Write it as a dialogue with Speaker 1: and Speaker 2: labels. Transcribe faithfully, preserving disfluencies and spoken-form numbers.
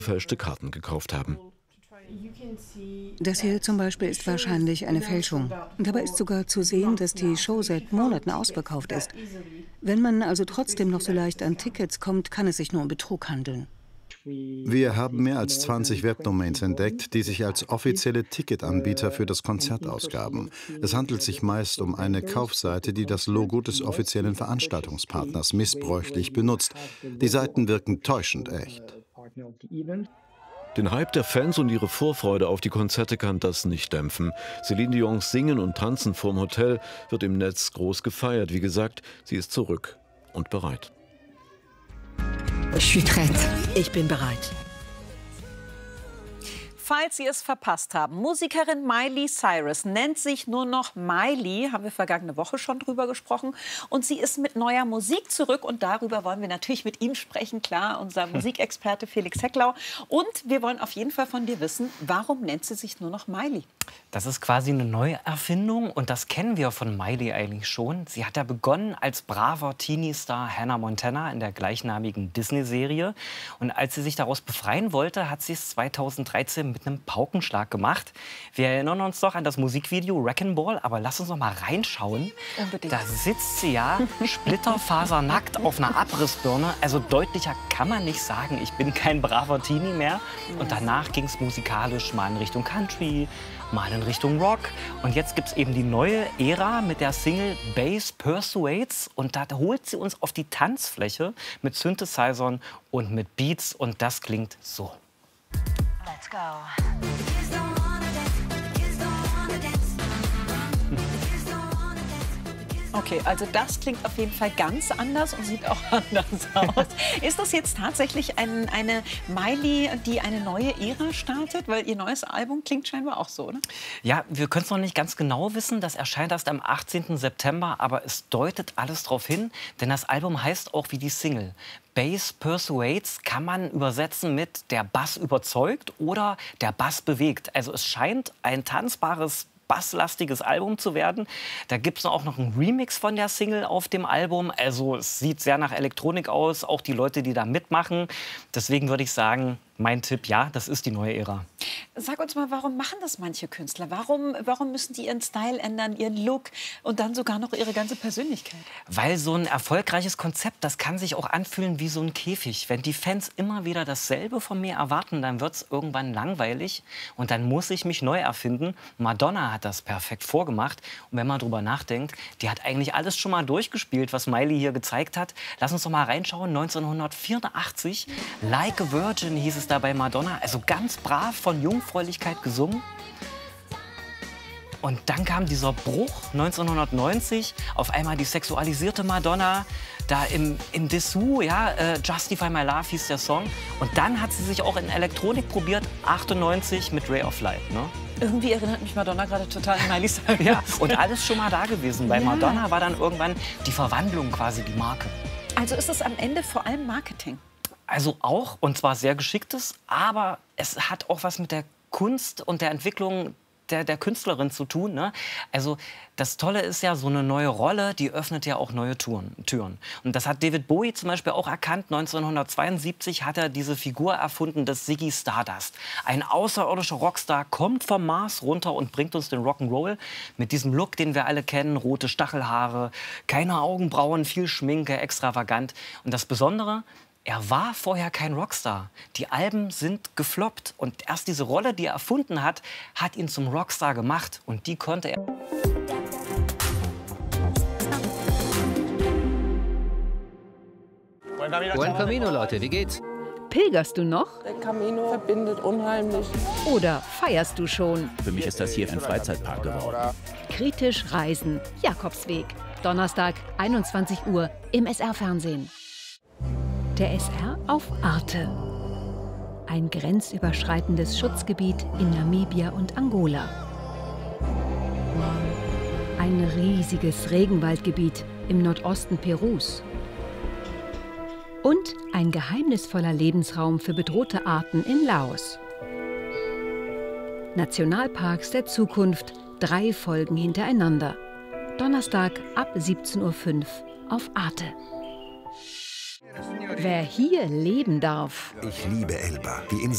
Speaker 1: gefälschte Karten gekauft haben.
Speaker 2: Das hier zum Beispiel ist wahrscheinlich eine Fälschung. Dabei ist sogar zu sehen, dass die Show seit Monaten ausverkauft ist. Wenn man also trotzdem noch so leicht an Tickets kommt, kann es sich nur um Betrug handeln.
Speaker 3: Wir haben mehr als zwanzig Webdomains entdeckt, die sich als offizielle Ticketanbieter für das Konzert ausgaben. Es handelt sich meist um eine Kaufseite, die das Logo des offiziellen Veranstaltungspartners missbräuchlich benutzt. Die Seiten wirken täuschend echt.
Speaker 1: Den Hype der Fans und ihre Vorfreude auf die Konzerte kann das nicht dämpfen. Celine Dion's Singen und Tanzen vorm Hotel wird im Netz groß gefeiert. Wie gesagt, sie ist zurück und bereit.
Speaker 4: Ich bin bereit.
Speaker 5: Falls Sie es verpasst haben, Musikerin Miley Cyrus nennt sich nur noch Miley, haben wir vergangene Woche schon drüber gesprochen. Und sie ist mit neuer Musik zurück und darüber wollen wir natürlich mit ihm sprechen, klar, unser Musikexperte Felix Hecklau. Und wir wollen auf jeden Fall von dir wissen, warum nennt sie sich nur noch Miley?
Speaker 6: Das ist quasi eine Neuerfindung und das kennen wir von Miley eigentlich schon. Sie hat ja begonnen als braver Teenie-Star Hannah Montana in der gleichnamigen Disney-Serie. Und als sie sich daraus befreien wollte, hat sie es zweitausenddreizehn mit einem Paukenschlag gemacht. Wir erinnern uns doch an das Musikvideo Wrecking Ball, aber lass uns noch mal reinschauen.
Speaker 5: Unbedingt.
Speaker 6: Da sitzt sie ja splitterfasernackt auf einer Abrissbirne. Also deutlicher kann man nicht sagen, ich bin kein braver Teenie mehr. Und danach ging es musikalisch mal in Richtung Country, mal in Richtung Rock. Und jetzt gibt es eben die neue Ära mit der Single Bass Persuades. Und da holt sie uns auf die Tanzfläche mit Synthesizern und mit Beats. Und das klingt so.
Speaker 5: Let's go. Okay, also das klingt auf jeden Fall ganz anders und sieht auch anders aus. Ist das jetzt tatsächlich ein, eine Miley, die eine neue Ära startet? Weil ihr neues Album klingt scheinbar auch so, oder?
Speaker 6: Ja, wir können es noch nicht ganz genau wissen. Das erscheint erst am achtzehnten September, aber es deutet alles darauf hin, denn das Album heißt auch wie die Single. Bass Persuades kann man übersetzen mit der Bass überzeugt oder der Bass bewegt. Also es scheint ein tanzbares basslastiges Album zu werden. Da gibt es auch noch einen Remix von der Single auf dem Album. Also es sieht sehr nach Elektronik aus, auch die Leute, die da mitmachen. Deswegen würde ich sagen, mein Tipp, ja, das ist die neue Ära.
Speaker 5: Sag uns mal, warum machen das manche Künstler? Warum, warum müssen die ihren Style ändern, ihren Look und dann sogar noch ihre ganze Persönlichkeit?
Speaker 6: Weil so ein erfolgreiches Konzept, das kann sich auch anfühlen wie so ein Käfig. Wenn die Fans immer wieder dasselbe von mir erwarten, dann wird es irgendwann langweilig und dann muss ich mich neu erfinden. Madonna hat das perfekt vorgemacht. Und wenn man drüber nachdenkt, die hat eigentlich alles schon mal durchgespielt, was Miley hier gezeigt hat. Lass uns doch mal reinschauen. neunzehnhundertvierundachtzig, Like a Virgin hieß es da bei Madonna. Also ganz brav von Jungfräulichkeit gesungen. Und dann kam dieser Bruch neunzehnhundertneunzig, auf einmal die sexualisierte Madonna, da im, im Dessous, ja, äh, Justify My Love hieß der Song. Und dann hat sie sich auch in Elektronik probiert, achtundneunzig mit Ray of Light. Ne?
Speaker 5: Irgendwie erinnert mich Madonna gerade total an Miley Cyrus.
Speaker 6: Ja, und alles schon mal da gewesen. Bei
Speaker 5: Ja.
Speaker 6: Madonna war dann irgendwann die Verwandlung quasi die Marke.
Speaker 5: Also ist es am Ende vor allem Marketing?
Speaker 6: Also auch, und zwar sehr geschicktes, aber es hat auch was mit der Kunst und der Entwicklung der, der Künstlerin zu tun. Ne? Also das Tolle ist ja, so eine neue Rolle, die öffnet ja auch neue Touren, Türen. Und das hat David Bowie zum Beispiel auch erkannt. neunzehnhundertzweiundsiebzig hat er diese Figur erfunden des Ziggy Stardust. Ein außerirdischer Rockstar kommt vom Mars runter und bringt uns den Rock'n'Roll mit diesem Look, den wir alle kennen. Rote Stachelhaare, keine Augenbrauen, viel Schminke, extravagant. Und das Besondere: er war vorher kein Rockstar. Die Alben sind gefloppt. Und erst diese Rolle, die er erfunden hat, hat ihn zum Rockstar gemacht. Und die konnte er...
Speaker 7: Buen Camino, Leute, wie geht's?
Speaker 8: Pilgerst du noch?
Speaker 9: Der Camino verbindet unheimlich.
Speaker 8: Oder feierst du schon?
Speaker 10: Für mich ist das hier ein Freizeitpark geworden.
Speaker 8: Kritisch Reisen. Jakobsweg. Donnerstag, einundzwanzig Uhr im S R-Fernsehen. Der S R auf Arte. Ein grenzüberschreitendes Schutzgebiet in Namibia und Angola. Ein riesiges Regenwaldgebiet im Nordosten Perus. Und ein geheimnisvoller Lebensraum für bedrohte Arten in Laos. Nationalparks der Zukunft, drei Folgen hintereinander. Donnerstag ab siebzehn Uhr fünf auf Arte. Wer hier leben darf.
Speaker 11: Ich liebe Elba, die Insel.